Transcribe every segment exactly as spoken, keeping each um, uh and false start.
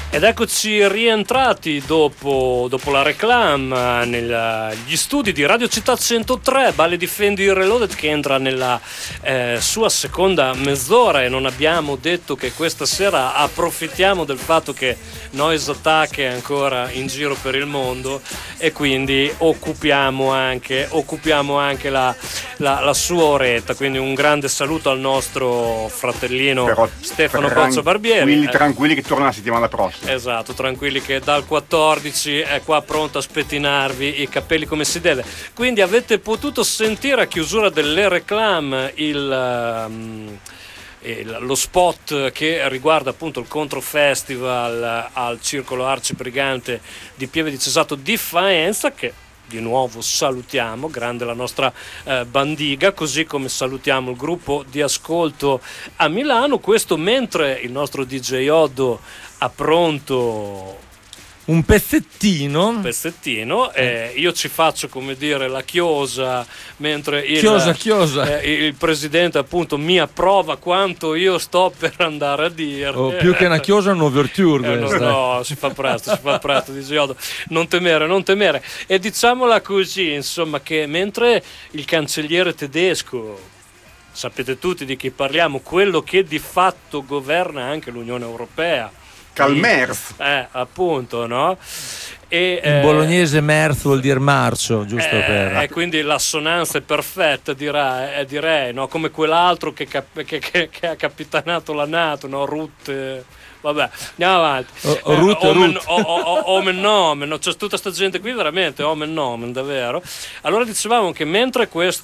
Ed eccoci rientrati dopo, dopo la reclame negli studi di Radio Città centotré, Bally Defendi Reloaded, che entra nella eh, sua seconda mezz'ora, e non abbiamo detto che questa sera approfittiamo del fatto che Noise Attack è ancora in giro per il mondo e quindi occupiamo anche, occupiamo anche la, la, la sua oretta. Quindi un grande saluto al nostro fratellino Però Stefano tran- Pozzo Barbieri. Tranquilli, eh. tranquilli che torna la settimana prossima. Esatto, tranquilli che dal quattordici è qua pronto a spettinarvi i capelli come si deve. Quindi avete potuto sentire a chiusura delle reclame il, um, il, lo spot che riguarda appunto il Contro Festival al Circolo Arcibrigante di Pieve di Cesato di Faenza, che di nuovo salutiamo, grande la nostra eh, bandiga, così come salutiamo il gruppo di ascolto a Milano. Questo mentre il nostro D J Oddo ha pronto un pezzettino, un pezzettino eh, io ci faccio, come dire, la chiosa mentre il, chiosa, chiosa. Eh, il presidente appunto mi approva quanto io sto per andare a dire. Oh, più che una chiosa, un overture. Eh, no, no, si fa presto, si fa presto, dice Yodo. Non temere, non temere. E diciamola così, insomma, che mentre il cancelliere tedesco, sapete tutti di chi parliamo, quello che di fatto governa anche l'Unione Europea, Calmers, eh, appunto, no? E, in eh, bolognese Merz vuol dire marcio, giusto eh, per... E quindi l'assonanza è perfetta, direi, eh, direi, no? Come quell'altro che, cap- che, che, che ha capitanato la NATO, no? Rutte. Vabbè, andiamo avanti. O, o Rutte, eh, omen, o, o, o, omen nomen, no? C'è tutta sta gente qui veramente, omen nomen, davvero. Allora dicevamo che mentre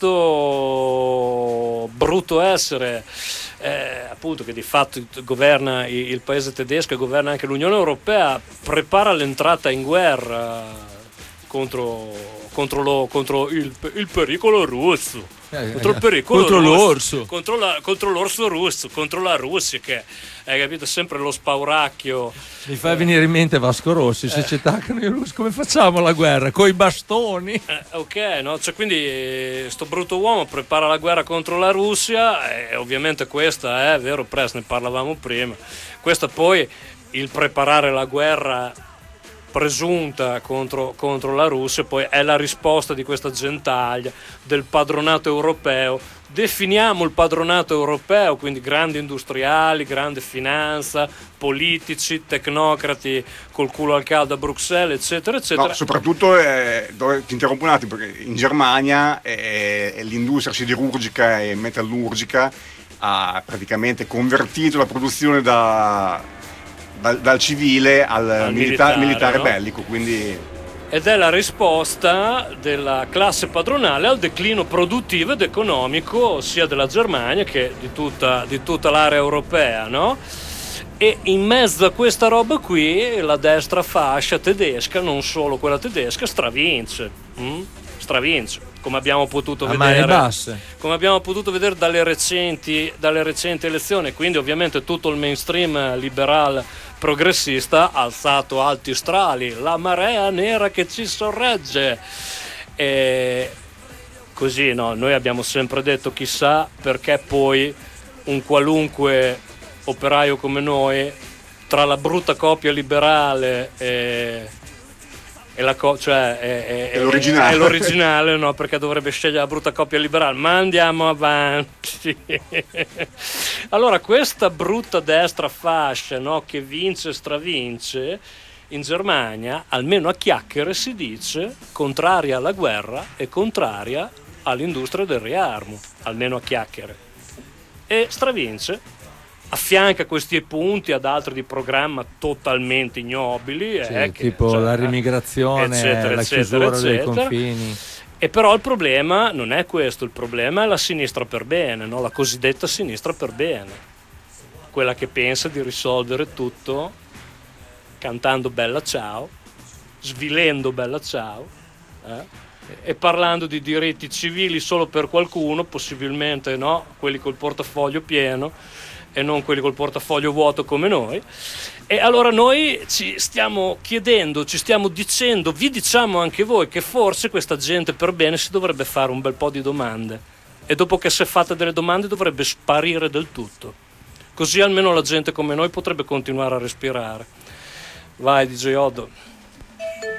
questo brutto essere, eh, appunto, che di fatto governa il, il paese tedesco e governa anche l'Unione Europea, prepara l'entrata in guerra contro, contro, lo, contro il, il pericolo russo. Contro il pericolo contro russo, l'orso contro, la, contro l'orso russo, contro la Russia, che hai capito, sempre lo spauracchio. Mi fa venire in mente Vasco Rossi, se eh. ci attaccano i russi come facciamo la guerra? Coi bastoni? Eh, ok, no? Cioè, quindi sto brutto uomo prepara la guerra contro la Russia, e ovviamente questa è, vero Press, ne parlavamo prima, questa poi, il preparare la guerra presunta contro, contro la Russia, poi è la risposta di questa gentaglia del padronato europeo. Definiamo il padronato europeo, quindi grandi industriali, grande finanza, politici, tecnocrati col culo al caldo a Bruxelles, eccetera, eccetera. No, soprattutto, eh, dove, ti interrompo un attimo, perché in Germania eh, l'industria siderurgica e metallurgica ha praticamente convertito la produzione da... Dal, dal civile al, al milita- militare, militare no? bellico, quindi... Ed è la risposta della classe padronale al declino produttivo ed economico sia della Germania che di tutta, di tutta l'area europea, no? E in mezzo a questa roba qui la destra fascia tedesca, non solo quella tedesca, stravince, hm? stravince. Come abbiamo potuto a vedere, mani basse. come abbiamo potuto vedere dalle recenti, dalle recenti elezioni. Quindi ovviamente tutto il mainstream liberal progressista ha alzato alti strali, la marea nera che ci sorregge, e così, no? Noi abbiamo sempre detto, chissà perché poi un qualunque operaio come noi, tra la brutta copia liberale e E la co- cioè è, è, è l'originale, è l'originale, no? Perché dovrebbe scegliere la brutta coppia liberale. Ma andiamo avanti. Allora, questa brutta destra fascia, no? Che vince e stravince in Germania, almeno a chiacchiere si dice, contraria alla guerra e contraria all'industria del riarmo, almeno a chiacchiere, e stravince. Affianca questi punti ad altri di programma totalmente ignobili, sì, eh, tipo che, cioè, la rimigrazione, eccetera, la eccetera, chiusura dei eccetera. confini. E però il problema non è questo, il problema è la sinistra per bene, no? La cosiddetta sinistra per bene, quella che pensa di risolvere tutto cantando Bella Ciao, svilendo Bella Ciao, eh? E parlando di diritti civili solo per qualcuno, possibilmente, no? Quelli col portafoglio pieno e non quelli col portafoglio vuoto come noi. E allora noi ci stiamo chiedendo, ci stiamo dicendo, vi diciamo anche voi, che forse questa gente per bene si dovrebbe fare un bel po' di domande, e dopo che si è fatte delle domande dovrebbe sparire del tutto, così almeno la gente come noi potrebbe continuare a respirare. Vai, D J Oddo.